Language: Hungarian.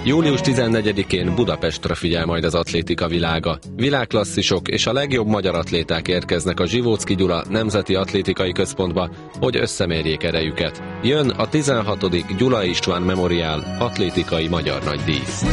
Július 14-én Budapestre figyel majd az atlétika világa. Világklasszisok és a legjobb magyar atléták érkeznek a Zsivóczky Gyula Nemzeti Atlétikai Központba, hogy összemérjék erejüket. Jön a 16. Gyula István Memoriál atlétikai magyar nagydíj.